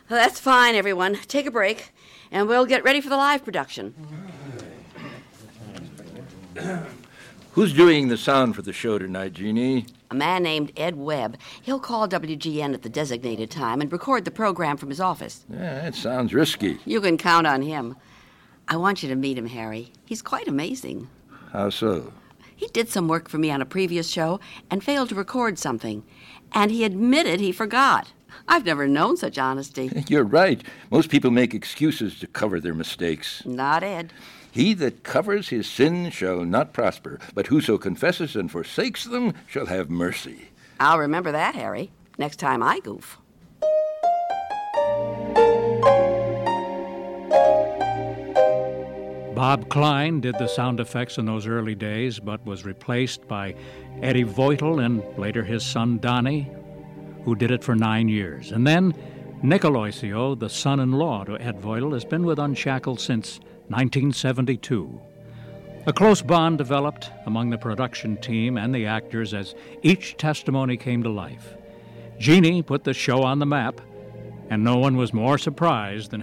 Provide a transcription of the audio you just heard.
That's fine, everyone. Take a break, and we'll get ready for the live production. Who's doing the sound for the show tonight, Jeannie? A man named Ed Webb. He'll call WGN at the designated time and record the program from his office. Yeah, that sounds risky. You can count on him. I want you to meet him, Harry. He's quite amazing. How so? He did some work for me on a previous show and failed to record something. And he admitted he forgot. I've never known such honesty. You're right. Most people make excuses to cover their mistakes. Not Ed. He that covers his sin shall not prosper, but whoso confesses and forsakes them shall have mercy. I'll remember that, Harry, next time I goof. Bob Klein did the sound effects in those early days, but was replaced by Eddie Voitel and later his son Donnie, who did it for 9 years. And then Nick Aloisio, the son-in-law to Ed Voitel, has been with Unshackled since 1972. A close bond developed among the production team and the actors as each testimony came to life. Jeannie put the show on the map, and no one was more surprised than